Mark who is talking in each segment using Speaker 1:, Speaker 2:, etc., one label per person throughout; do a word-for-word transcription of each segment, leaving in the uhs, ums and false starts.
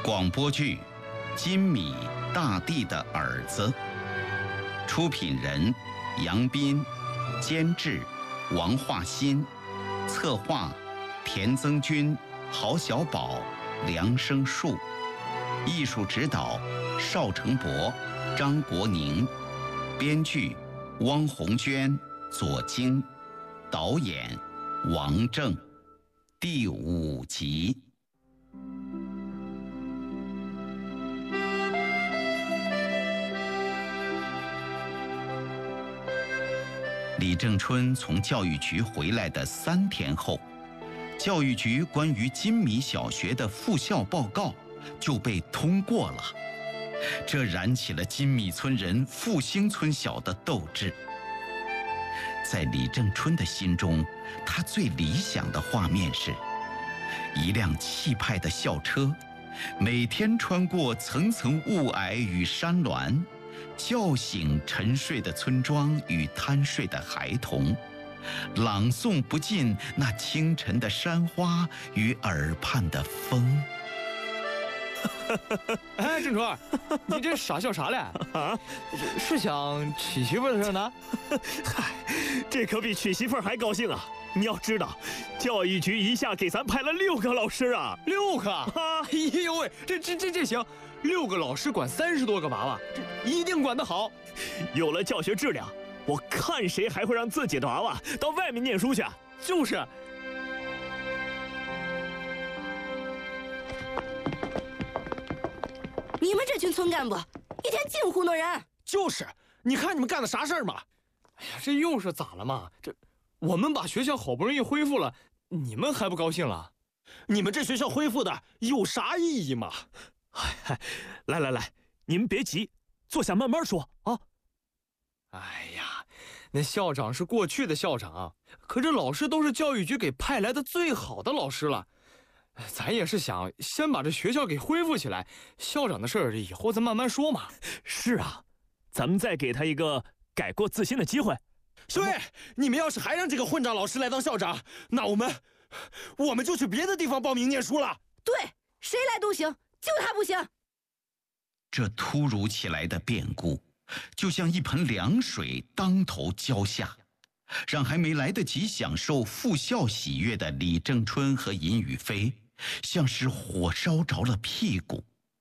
Speaker 1: 广播剧《金米大地的儿子》，出品人杨斌，监制王化新，策划田增军、郝小宝、梁生树，艺术指导邵成博、张国宁，编剧汪红娟、左京，导演王正。第五集。李正春从教育局回来的三天后，教育局关于金米小学的复校报告就被通过了，这燃起了金米村人复兴村小的斗志。在李正春的心中，他最理想的画面是一辆气派的校车，每天穿过层层雾霭与山峦，叫醒沉睡的村庄与贪睡的孩童，朗诵不尽那清晨的山花与耳畔的风。
Speaker 2: 哎，郑川，你这傻笑啥嘞？啊，是想娶媳妇的事呢？
Speaker 3: 嗨，这可比娶媳妇还高兴啊！你要知道，教育局一下给咱派了六个老师啊，
Speaker 2: 六个啊！哎呦喂，这这这这行，六个老师管三十多个娃娃，这一定管得好。
Speaker 3: 有了教学质量，我看谁还会让自己的娃娃到外面念书去？
Speaker 2: 就是。
Speaker 4: 你们这群村干部，一天净糊弄人。
Speaker 2: 就是，你看你们干的啥事儿嘛？哎呀，这又是咋了嘛？这我们把学校好不容易恢复了，你们还不高兴了？
Speaker 3: 你们这学校恢复的有啥意义嘛？哎，来来来，你们别急，坐下慢慢说啊。
Speaker 2: 哎呀，那校长是过去的校长，可这老师都是教育局给派来的最好的老师了。咱也是想先把这学校给恢复起来，校长的事儿以后再慢慢说嘛。
Speaker 3: 是啊，咱们再给他一个改过自新的机会。
Speaker 5: 对，你们要是还让这个混账老师来当校长，那我们我们就去别的地方报名念书了。
Speaker 4: 对，谁来都行，就他不行。
Speaker 1: 这突如其来的变故，就像一盆凉水当头浇下，让还没来得及享受复校喜悦的李正春和尹宇飞，像是火烧着了屁股。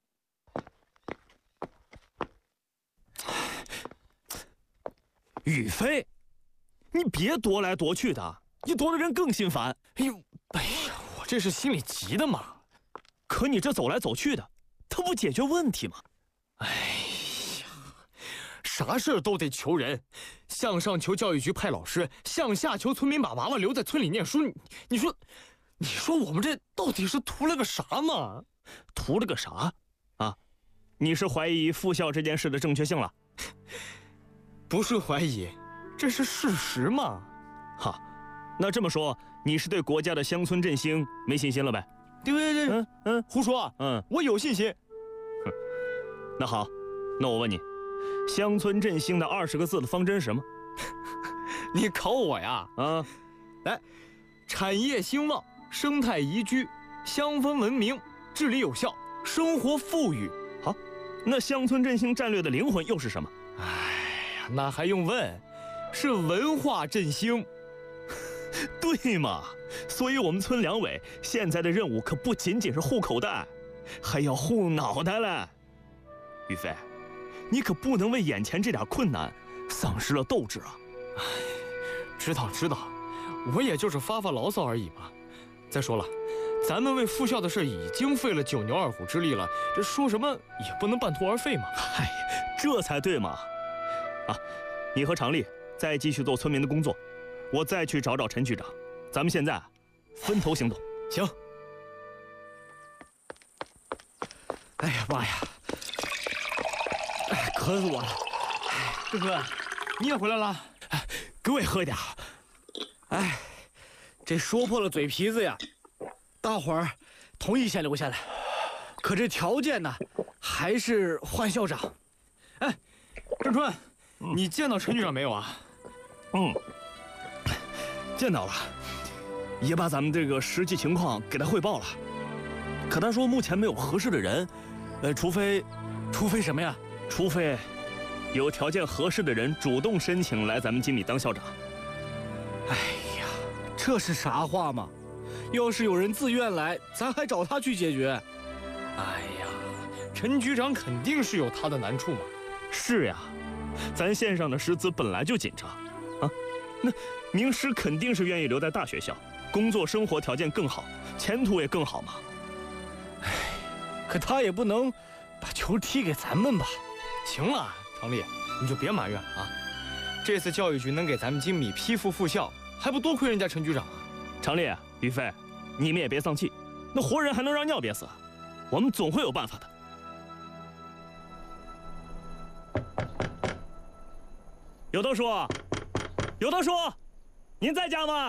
Speaker 3: 宇飞，你别踱来踱去的，你踱的人更心烦。
Speaker 2: 哎呦，哎呀，我这是心里急的嘛。
Speaker 3: 可你这走来走去的，他不解决问题吗？
Speaker 2: 哎呀，啥事都得求人，向上求教育局派老师，向下求村民把娃娃留在村里念书。你你说，你说我们这到底是图了个啥嘛？
Speaker 3: 图了个啥？啊？你是怀疑复校这件事的正确性了？
Speaker 2: 不是怀疑，这是事实嘛。
Speaker 3: 哈，那这么说，你是对国家的乡村振兴没信心了呗？
Speaker 2: 对对对，
Speaker 3: 嗯嗯，
Speaker 2: 胡说，
Speaker 3: 嗯，
Speaker 2: 我有信心。
Speaker 3: 哼，那好，那我问你，乡村振兴的二十个字的方针是什么？
Speaker 2: 你考我呀？
Speaker 3: 啊，
Speaker 2: 来，产业兴旺，生态宜居，乡风文明，治理有效，生活富裕。
Speaker 3: 好，那乡村振兴战略的灵魂又是什么？
Speaker 2: 哎呀，那还用问？是文化振兴。
Speaker 3: 对嘛？所以我们村两委现在的任务可不仅仅是护口袋，还要护脑袋嘞。宇飞，你可不能为眼前这点困难丧失了斗志啊！
Speaker 2: 哎，知道知道，我也就是发发牢骚而已嘛。再说了，咱们为复校的事已经费了九牛二虎之力了，这说什么也不能半途而废嘛。
Speaker 3: 嗨，这才对嘛！啊，你和常丽再继续做村民的工作，我再去找找陈局长，咱们现在分头行动。
Speaker 2: 行。哎呀妈呀！哎，渴死我了！郑哥，你也回来了？
Speaker 3: 哎，给我也喝一点。
Speaker 5: 哎，这说破了嘴皮子呀，大伙儿同意先留下来，可这条件呢，还是换校长。
Speaker 2: 哎，郑春，嗯、你见到陈局长没有啊？
Speaker 3: 嗯，见到了，也把咱们这个实际情况给他汇报了。 可他说目前没有合适的人，呃，除非，
Speaker 5: 除非什么呀？
Speaker 3: 除非有条件合适的人主动申请来咱们金米当校长。
Speaker 5: 哎呀，这是啥话嘛？要是有人自愿来，咱还找他去解决。
Speaker 2: 哎呀，陈局长肯定是有他的难处嘛。
Speaker 3: 是呀，咱县上的师资本来就紧张，啊，那名师肯定是愿意留在大学校，工作生活条件更好，前途也更好嘛。
Speaker 5: 哎，可他也不能把球踢给咱们吧？
Speaker 2: 行了，常丽，你就别埋怨了啊。这次教育局能给咱们金米批复复校，还不多亏人家陈局长啊。
Speaker 3: 常丽、于飞，你们也别丧气，那活人还能让尿憋死？我们总会有办法的。有道叔，有道叔，您在家吗？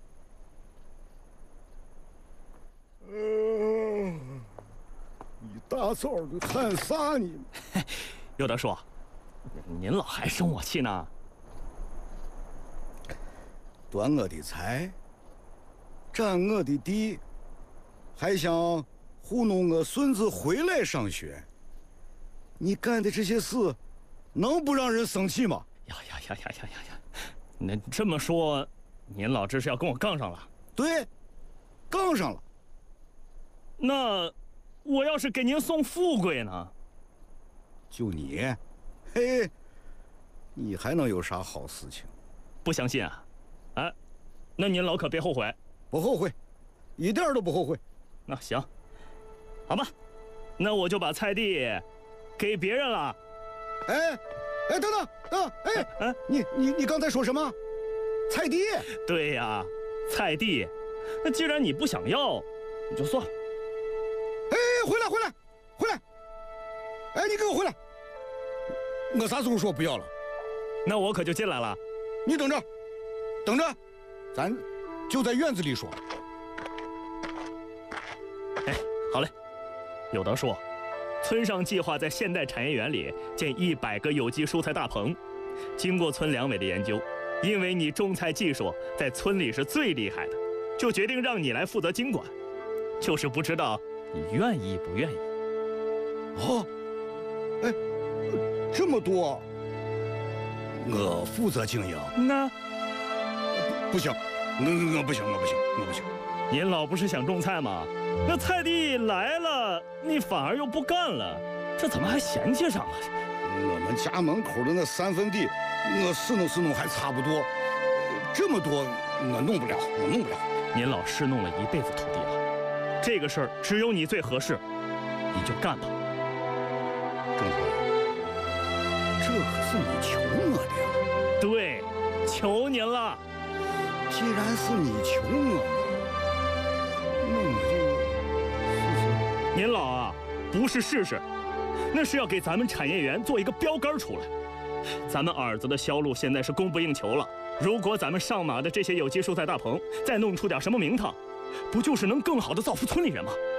Speaker 6: 嗯，一大早的喊啥呢？
Speaker 3: 有道叔，您老还生我气呢？
Speaker 6: 夺我的财，占我的地，还想糊弄我孙子回来上学，你干的这些事，能不让人生气吗？
Speaker 3: 呀呀呀呀呀呀呀！那这么说，您老这是要跟我杠上了？
Speaker 6: 对，杠上了。
Speaker 3: 那我要是给您送富贵呢？
Speaker 6: 就你，嘿，你还能有啥好事情？
Speaker 3: 不相信啊？哎，那您老可别后悔。
Speaker 6: 不后悔，一点都不后悔。
Speaker 3: 那行，好吧，那我就把菜地给别人了。
Speaker 6: 哎，哎，等等等，哎，哎，你你你刚才说什么？菜地？
Speaker 3: 对呀，菜地。那既然你不想要，你就算了。
Speaker 6: 哎，回来回来回来！哎，你给我回来！我啥时候说不要了？
Speaker 3: 那我可就进来了。
Speaker 6: 你等着，等着，咱就在院子里说。
Speaker 3: 哎，好嘞。有道说，村上计划在现代产业园里建一百个有机蔬菜大棚。经过村两委的研究，因为你种菜技术在村里是最厉害的，就决定让你来负责经管。就是不知道你愿意不愿意？
Speaker 6: 哦，哎，这么多，我负责经营。
Speaker 3: 那
Speaker 6: 不行，我我不行，我不行，我不行。
Speaker 3: 您老不是想种菜吗？那菜地来了，你反而又不干了，这怎么还嫌弃上了？
Speaker 6: 我们家门口的那三分地，我试弄试弄还差不多，这么多我弄不了，我弄不了。
Speaker 3: 您老试弄了一辈子土地了，这个事儿只有你最合适，你就干吧。
Speaker 6: 郑团，这可是你求我的呀。
Speaker 3: 对，求您了。
Speaker 6: 既然是你求我，那我就试试。
Speaker 3: 您老啊，不是试试，那是要给咱们产业园做一个标杆出来。咱们饵子的销路现在是供不应求了，如果咱们上马的这些有机蔬菜大棚再弄出点什么名堂，不就是能更好的造福村里人吗？